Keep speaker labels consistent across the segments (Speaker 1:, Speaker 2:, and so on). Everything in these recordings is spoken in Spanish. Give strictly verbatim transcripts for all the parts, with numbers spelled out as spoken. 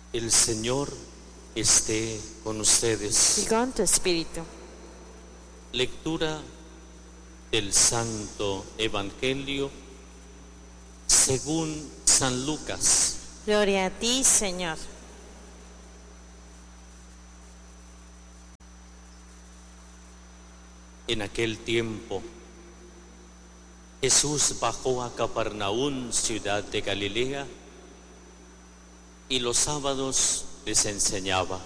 Speaker 1: El Señor esté con ustedes.
Speaker 2: Y con tu espíritu.
Speaker 1: Lectura del Santo Evangelio según San Lucas.
Speaker 2: Gloria a ti, Señor.
Speaker 1: En aquel tiempo, Jesús bajó a Capernaum, ciudad de Galilea, y los sábados les enseñaba.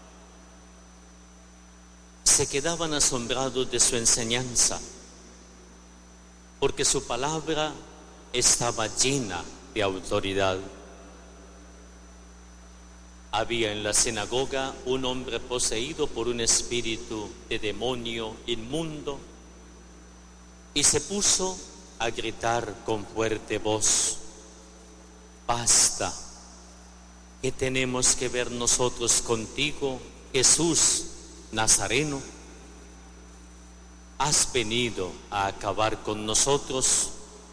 Speaker 1: Se quedaban asombrados de su enseñanza, porque su palabra estaba llena de autoridad. Había en la sinagoga un hombre poseído por un espíritu de demonio inmundo y se puso a gritar con fuerte voz: «Basta, ¿qué tenemos que ver nosotros contigo, Jesús Nazareno? ¿Has venido a acabar con nosotros?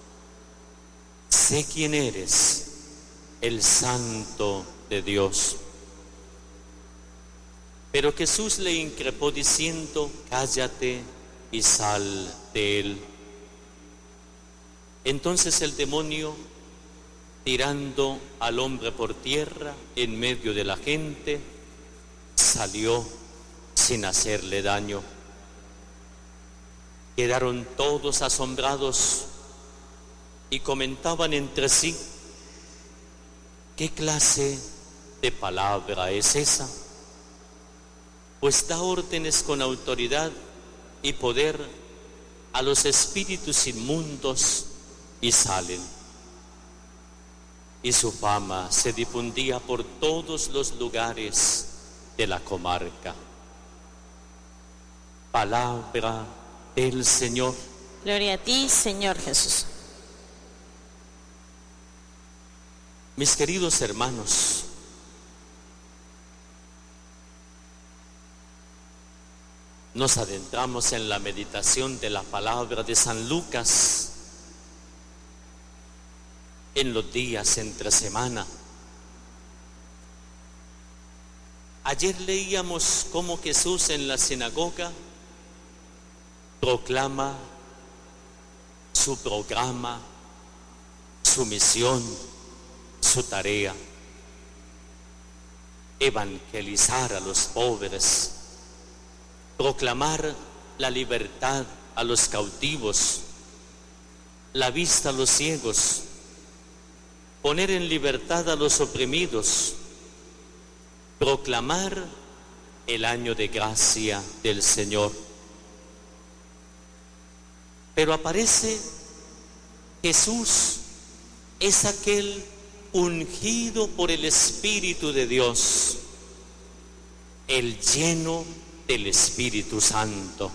Speaker 1: Sé quién eres, el Santo de Dios». Pero Jesús le increpó diciendo: «Cállate y sal de él». Entonces el demonio, tirando al hombre por tierra en medio de la gente, salió sin hacerle daño. Quedaron todos asombrados y comentaban entre sí: ¿qué clase de palabra es esa? Pues da órdenes con autoridad y poder a los espíritus inmundos y salen. Y su fama se difundía por todos los lugares de la comarca. Palabra del Señor.
Speaker 2: Gloria a ti, Señor Jesús.
Speaker 1: Mis queridos hermanos, nos adentramos en la meditación de la palabra de San Lucas en los días entre semana. Ayer leíamos cómo Jesús en la sinagoga proclama su programa, su misión, su tarea: evangelizar a los pobres, proclamar la libertad a los cautivos, la vista a los ciegos, poner en libertad a los oprimidos, proclamar el año de gracia del Señor. Pero aparece Jesús, es aquel ungido por el Espíritu de Dios, el lleno del Espíritu Santo.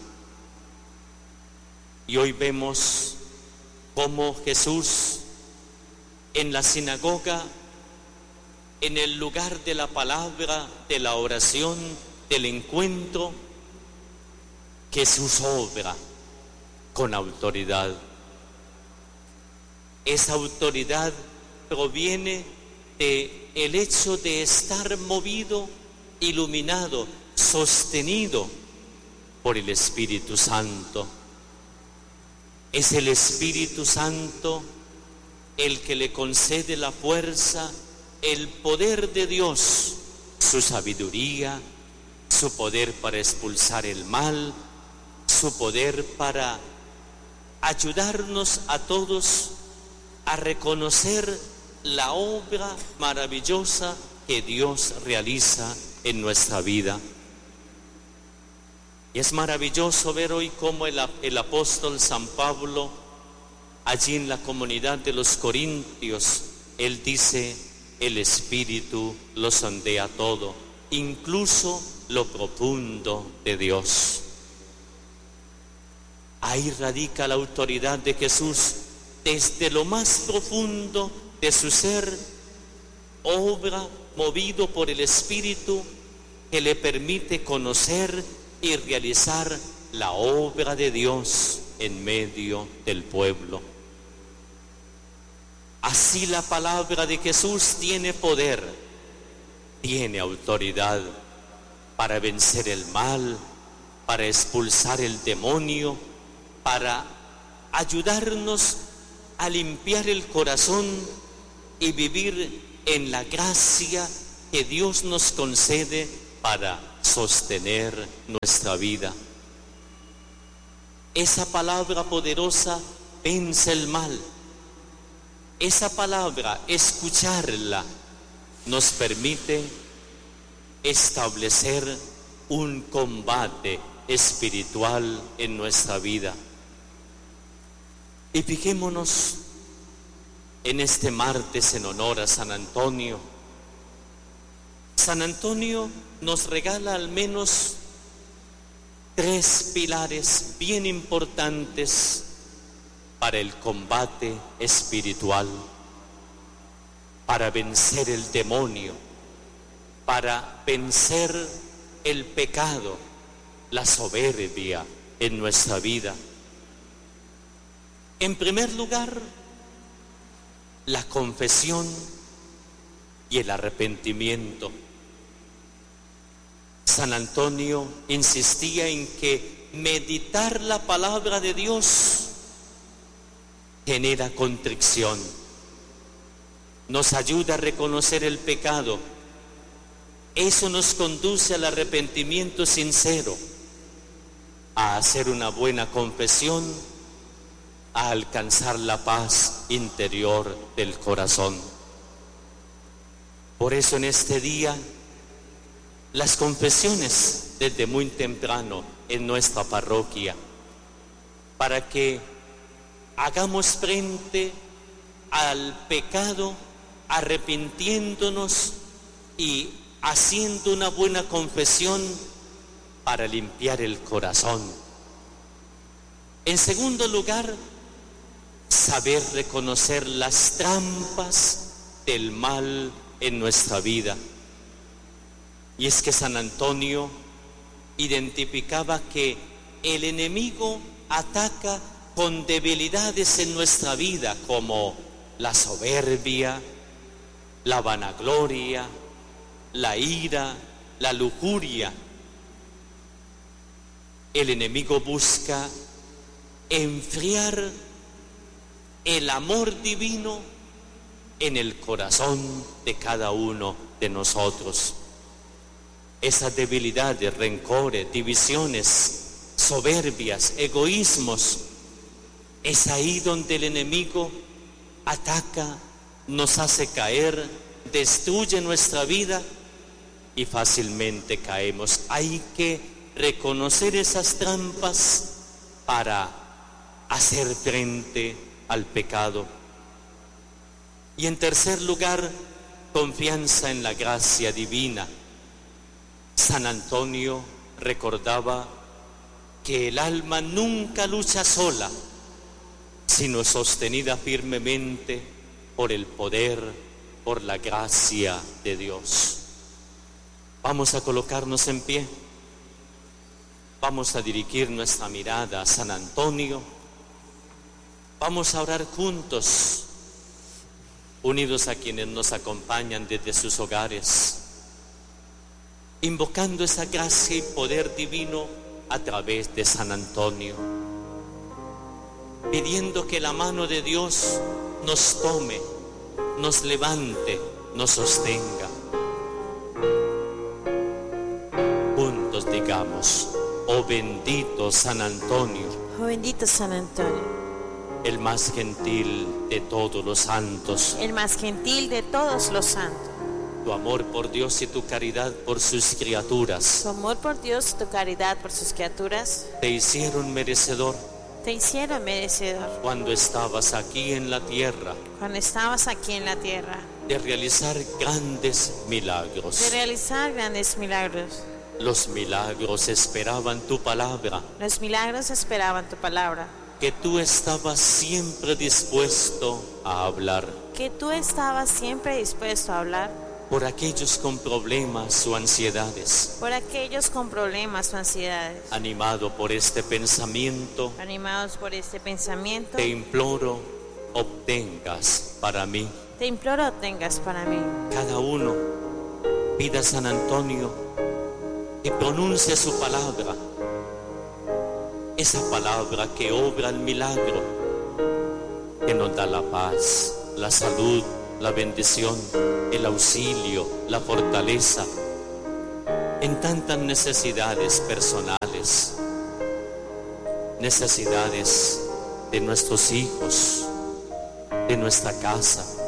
Speaker 1: Y hoy vemos cómo Jesús en la sinagoga, en el lugar de la palabra, de la oración, del encuentro, Jesús obra con autoridad. Esa autoridad proviene de el hecho de estar movido, iluminado, sostenido por el Espíritu Santo. Es el Espíritu Santo el que le concede la fuerza, el poder de Dios, su sabiduría, su poder para expulsar el mal, su poder para ayudarnos a todos a reconocer la obra maravillosa que Dios realiza en nuestra vida. Y es maravilloso ver hoy cómo el, el apóstol San Pablo, allí en la comunidad de los Corintios, él dice: el Espíritu lo sondea todo, incluso lo profundo de Dios. Ahí radica la autoridad de Jesús. Desde lo más profundo de su ser, obra movido por el Espíritu que le permite conocer y realizar la obra de Dios en medio del pueblo. Así la palabra de Jesús tiene poder tiene autoridad para vencer el mal, para expulsar el demonio, para ayudarnos a limpiar el corazón y vivir en la gracia que Dios nos concede para sostener nuestra vida. Esa palabra poderosa vence el mal. Esa palabra, escucharla, nos permite establecer un combate espiritual en nuestra vida. Y fijémonos en este martes en honor a San Antonio. San Antonio nos regala al menos tres pilares bien importantes para el combate espiritual, para vencer el demonio, para vencer el pecado, la soberbia en nuestra vida. En primer lugar, la confesión y el arrepentimiento. San Antonio insistía en que meditar la palabra de Dios genera contrición, nos ayuda a reconocer el pecado. Eso nos conduce al arrepentimiento sincero, a hacer una buena confesión, a alcanzar la paz interior del corazón. Por eso en este día, las confesiones desde muy temprano en nuestra parroquia, para que hagamos frente al pecado arrepintiéndonos y haciendo una buena confesión para limpiar el corazón. En segundo lugar, saber reconocer las trampas del mal en nuestra vida. Y es que San Antonio identificaba que el enemigo ataca con debilidades en nuestra vida, como la soberbia, la vanagloria, la ira, la lujuria. El enemigo busca enfriar el amor divino en el corazón de cada uno de nosotros. Esas debilidades, rencores, divisiones, soberbias, egoísmos, es ahí donde el enemigo ataca, nos hace caer, destruye nuestra vida y fácilmente caemos. Hay que reconocer esas trampas para hacer frente al pecado. Y en tercer lugar, confianza en la gracia divina. San Antonio recordaba que el alma nunca lucha sola, sino sostenida firmemente por el poder, por la gracia de Dios. Vamos a colocarnos en pie. Vamos a dirigir nuestra mirada a San Antonio. Vamos a orar juntos, unidos a quienes nos acompañan desde sus hogares, invocando esa gracia y poder divino a través de San Antonio, pidiendo que la mano de Dios nos tome, nos levante, nos sostenga. Juntos digamos: oh bendito San Antonio,
Speaker 2: Oh bendito San Antonio,
Speaker 1: el más gentil de todos los santos,
Speaker 2: el más gentil de todos los santos.
Speaker 1: tu amor por Dios y tu caridad por sus criaturas
Speaker 2: Tu amor por Dios, tu caridad por sus criaturas,
Speaker 1: te hicieron merecedor
Speaker 2: te hicieron merecedor
Speaker 1: cuando estabas aquí en la tierra
Speaker 2: cuando estabas aquí en la tierra
Speaker 1: de realizar grandes milagros.
Speaker 2: de realizar grandes milagros.
Speaker 1: Los milagros esperaban tu palabra,
Speaker 2: Los milagros esperaban tu palabra,
Speaker 1: que tú estabas siempre dispuesto a hablar
Speaker 2: que tú estabas siempre dispuesto a hablar
Speaker 1: por aquellos con problemas o ansiedades.
Speaker 2: por aquellos con problemas o ansiedades.
Speaker 1: Animado por este pensamiento,
Speaker 2: Animados por este pensamiento,
Speaker 1: te imploro, obtengas para mí,
Speaker 2: te imploro tengas para mí
Speaker 1: cada uno, pida a San Antonio que pronuncie su palabra, esa palabra que obra el milagro, que nos da la paz, la salud, la bendición, el auxilio, la fortaleza en tantas necesidades personales, necesidades de nuestros hijos, de nuestra casa,